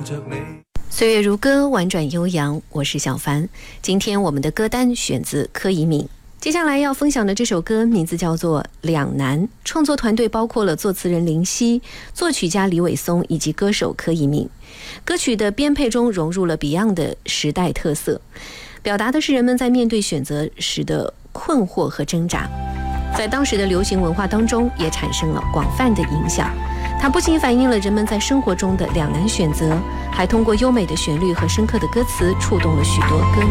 岁月如歌，婉转悠扬，我是小凡。今天我们的歌单选自柯以敏。接下来要分享的这首歌名字叫做《两难》，创作团队包括了作词人林夕、作曲家李伟松以及歌手柯以敏。歌曲的编配中融入了 Beyond 的时代特色，表达的是人们在面对选择时的困惑和挣扎。在当时的流行文化当中也产生了广泛的影响。它不仅反映了人们在生活中的两难选择，还通过优美的旋律和深刻的歌词触动了许多歌迷。